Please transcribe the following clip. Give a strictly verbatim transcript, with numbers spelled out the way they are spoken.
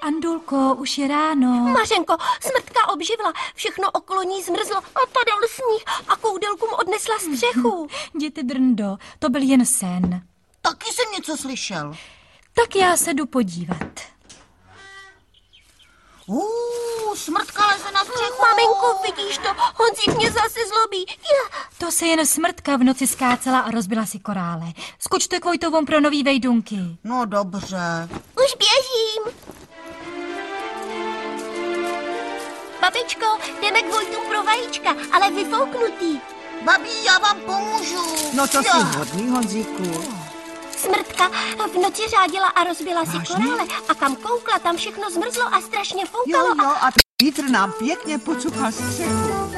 Andulko, už je ráno. Mařenko, smrtka obživla, všechno okolo ní zmrzlo a padal sníh a koudelku mu odnesla střechu. Jděte, Drndo, to byl jen sen. Taky jsem něco slyšel. Tak já se jdu podívat. Uuu, smrtka leze na střechu. Maminko, vidíš to? Honzík mě zase zlobí. Ja. To se jen smrtka v noci skácela a rozbila si korále. Skočte k Vojtovom pro nový vejdunky. No dobře. Už běžím. Babičko, jdeme k Vojtům pro vajíčka, ale vyfouknutý. Babí, já vám pomůžu. No to jsi hodný, Honzíku. Smrtka v noci řádila a rozbila si Vážně? korále a kam koukla, tam všechno zmrzlo a strašně Jo, foukalo. jo, a vítr nám pěkně pocukal střechu.